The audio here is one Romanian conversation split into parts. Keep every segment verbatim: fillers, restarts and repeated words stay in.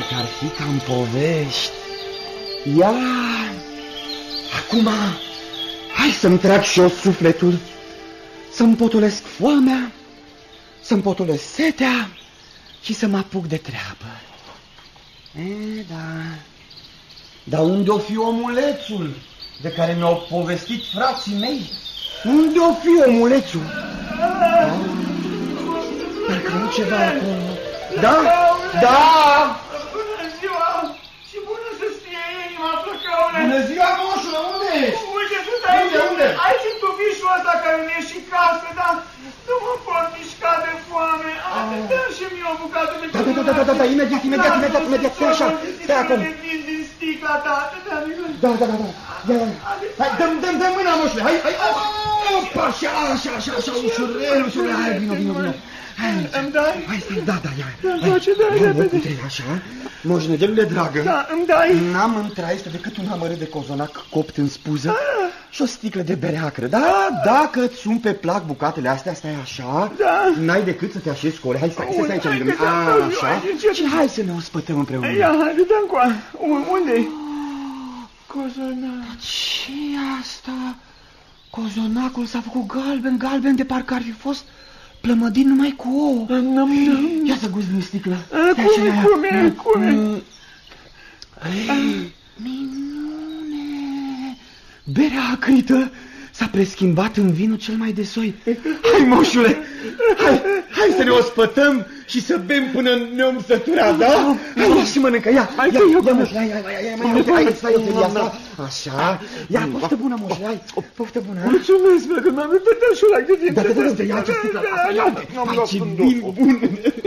parcă ar fi ca în povești. Ia, acum, hai să-mi trag și eu sufletul, să-mi potolesc foamea, să-mi potolesc setea și să mă apuc de treabă. E, da, dar unde o fi omulețul de care mi-au povestit frații mei? Unde o fi omulețul? Ah, parcă nu ceva acolo. Da? Da! Bună ziua! Și bună să-ți fie inima, Flăcăule! Bună ziua, moșule, unde ești? Uite, sunt aici, unde, unde? aici în tufișul ăsta care mi-e și casă, dar nu mă pot mișca de foame. Ah. Dă-mi și mie o bucată de da, da, da, da, da, da, imediat, imediat, imediat, imediat, stai așa, stai acum. Din sticla ta, da, da, da, da, ia, ia, hai, dă-mi, dă-mi, dă-mi mâna, moșule, hai, hai, opa, așa, așa, așa, așa, ușurel, ușurel, hai, vino, vino, vino. Hai, îmi dai? Hai, stai, da, da, ia. Îmi face, da, repede. Așa, moșnegelule dragă. Da, îmi dai. N-am în traistă decât un amărât de cozonac copt în spuză ah. și o sticlă de bere acră. Da, dacă îți sunt pe plac bucatele astea, stai așa, da. N-ai decât să te așezi cu ore. Hai, stai, stai, stai aici lângă mine. A, așa, și hai să ne ospătăm împreună. Ia, hai, dă-mi cu unde-i? Cozonac. Ce asta? Cozonacul s-a făcut galben, galben, de parcă ar fi fost plămădin numai cu ouă. Ia să guzi din sticlă. Cum e, cum e, cum e? Minune! Berea acrită s-a preschimbat în vinul cel mai de soi. Hai, moșule, hai, hai să ne ospătăm și să bem până ne-om sătura, da? Hai, ia și mănâncă, ia, ia, ia, moșule, hai, hai, hai, hai, hai, hai, stai eu felia asta, așa, ia, poftă bună, moșule, hai, poftă bună. Mulțumesc, mă, că m-am uitat un șurac de dintre. Da, da, da, da, ia ce sticlă, asta, ia, hai, ce vin bun.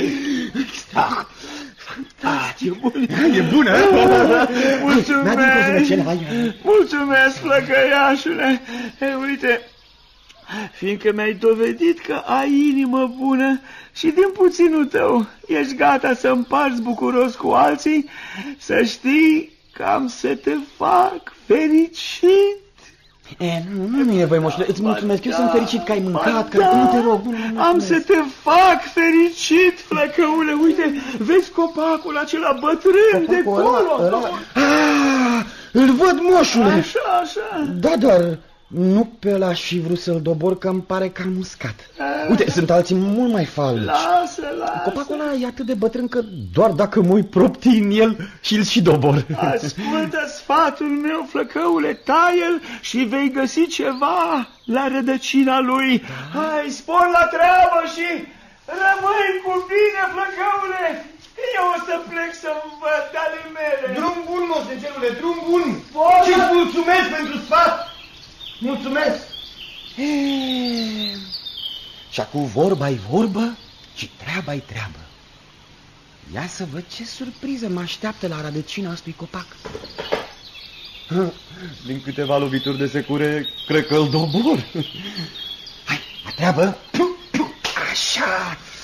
Fantastic, e bună. E bună, mulțumesc, mulțumesc, flăcăiașule. Ei, uite, fiindcă mi-ai dovedit că ai inimă bună și din puținul tău ești gata să împarți bucuros cu alții, să știi că am să te fac fericit. E, nu, nu e voi, moșule, îți mulțumesc, eu sunt fericit că ai mâncat, că nu te rog, nu, am să te fac fericit, Flăcăule, uite, vezi copacul acela bătrân de acolo? Ah, îl văd, moșule. Așa, așa. Da, dar nu pe ăla și vrut să-l dobor, că îmi pare că am muscat. Uite, sunt alții mult mai falnici. Lasă, lasă. Copacul ăla e atât de bătrân că doar dacă mă-i propti în el și-l și dobor. Ascultă sfatul meu, Flăcăule, taie-l și vei găsi ceva la rădăcina lui. Da. Hai, spor la treabă și rămâi cu bine, Flăcăule. Eu o să plec să-mi văd ale mele. Drum bun, moșnegelule, drum bun. Și-ți mulțumesc pentru sfat. Mulțumesc. Eee... Și acum vorba-i vorbă și treaba-i treabă. Ia să văd ce surpriză mă așteaptă la rădăcina acestui copac. Din câteva lovituri de secure, cred că îl dobor. Hai, la treabă. Așa.